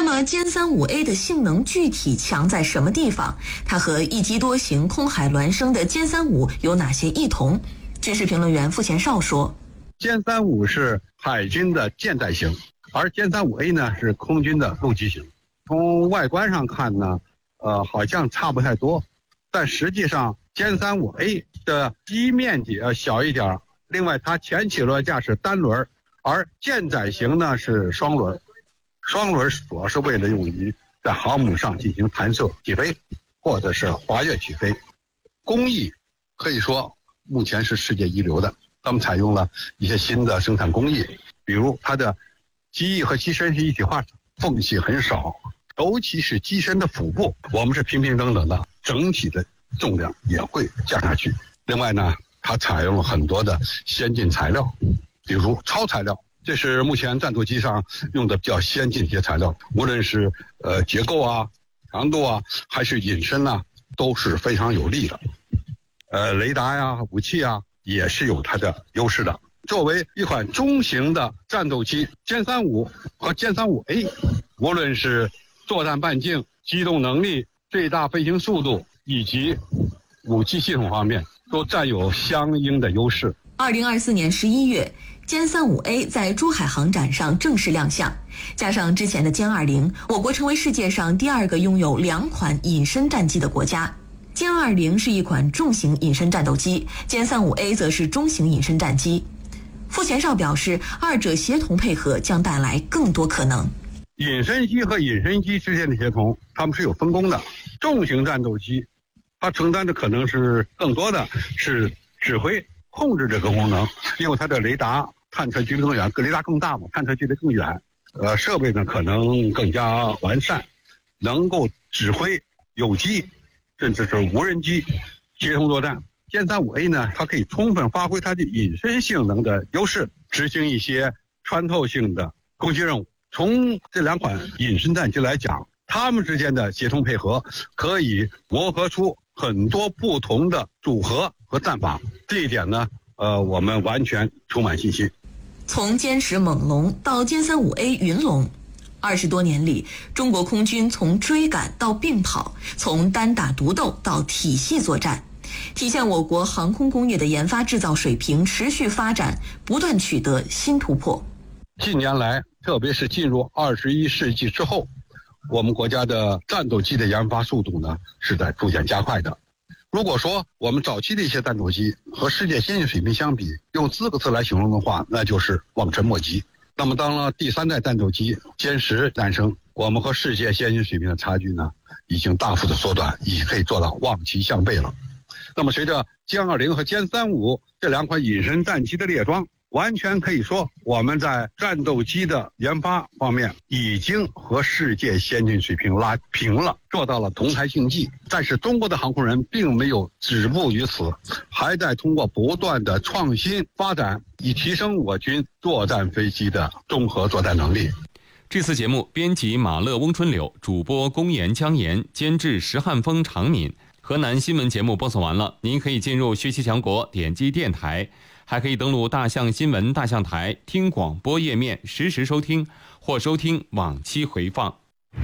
么歼35A 的性能具体强在什么地方？它和一机多型空海孪生的歼35有哪些异同？军事评论员傅前绍说， 歼35是海军的舰载型，而歼35A 呢是空军的陆基型。从外观上看呢，好像差不太多，但实际上歼35A 的机面积要小一点，另外它前起落架是单轮，而舰载型呢是双轮。双轮主要是为了用于在航母上进行弹射起飞，或者是滑跃起飞。工艺可以说目前是世界一流的，他们采用了一些新的生产工艺，比如它的机翼和机身是一体化，缝隙很少，尤其是机身的腹部，我们是平平整整的，整体的重量也会降下去。另外呢，它采用了很多的先进材料，比如超材料，这是目前战斗机上用的比较先进的一些材料，无论是结构啊、长度啊，还是引申啊，都是非常有利的。雷达呀、武器啊，也是有它的优势的。作为一款中型的战斗机，歼35和歼35A，无论是作战半径、机动能力、最大飞行速度以及武器系统方面，都占有相应的优势。 2024年11月，歼35A 在珠海航展上正式亮相，加上之前的歼20，我国成为世界上第2个拥有2款隐身战机的国家。歼20是一款重型隐身战斗机，歼35A 则是中型隐身战机。傅前绍表示，二者协同配合将带来更多可能。 隐身机和隐身机之间的协同，它们是有分工的。重型战斗机，它承担的可能是更多的是指挥、控制这个功能，因为它的雷达探测距离更远，雷达更大嘛，探测距离更远。设备呢可能更加完善，能够指挥有机甚至是无人机协同作战。歼35A 呢，它可以充分发挥它的隐身性能的优势，执行一些穿透性的攻击任务。从这2款隐身战机来讲，它们之间的协同配合可以磨合出很多不同的组合和战法。这一点呢，我们完全充满信心。 从歼10猛龙到歼35A 云龙，20多年里，中国空军从追赶到并跑，从单打独斗到体系作战，体现我国航空工业的研发制造水平持续发展，不断取得新突破。 近年来，特别是进入21世纪之后，我们国家的战斗机的研发速度呢是在逐渐加快的。如果说我们早期的一些战斗机和世界先进水平相比，用4个字来形容的话，那就是望尘莫及。那么当了第3代战斗机歼10诞生，我们和世界先进水平的差距呢已经大幅的缩短，已可以做到望其项背了。那么随着歼20和歼35这2款隐身战机的列装，完全可以说我们在战斗机的研发方面已经和世界先进水平拉平了，做到了同台竞技。但是中国的航空人并没有止步于此，还在通过不断的创新发展，以提升我军作战飞机的综合作战能力。 这次节目编辑马乐、翁春柳，主播公岩、江岩，监制石汉峰、常敏。河南新闻节目播送完了，您可以进入学习强国，点击电台，还可以登录大象新闻大象台听广播页面实时收听，或收听往期回放。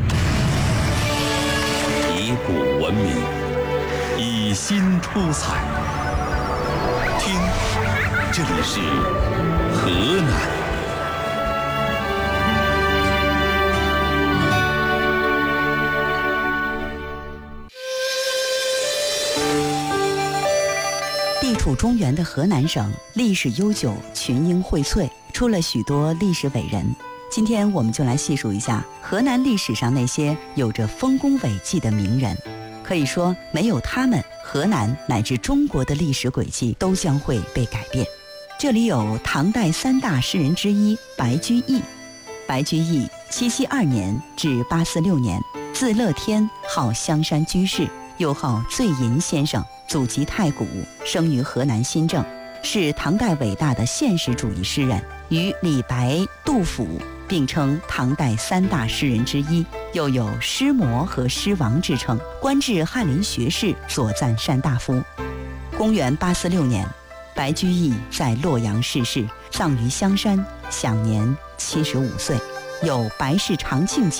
以古文明，以新出彩。听，这里是河南。 地处中原的河南省历史悠久，群英荟萃，出了许多历史伟人。今天我们就来细数一下河南历史上那些有着丰功伟绩的名人。可以说，没有他们，河南乃至中国的历史轨迹都将会被改变。这里有唐代3大诗人之一白居易。白居易772年至846年，字乐天，号香山居士，又号醉吟先生，祖籍太谷，生于河南新郑，是唐代伟大的现实主义诗人，与李白、杜甫并称唐代3大诗人之一，又有诗魔和诗王之称，官至翰林学士、左赞善大夫。公元846年，白居易在洛阳逝世，葬于香山，享年75岁。有白氏长庆